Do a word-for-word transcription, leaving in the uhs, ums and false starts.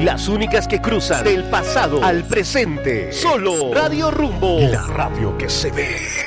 Las únicas que cruzan del pasado al presente. Solo Radio Rumbo. La radio que se ve.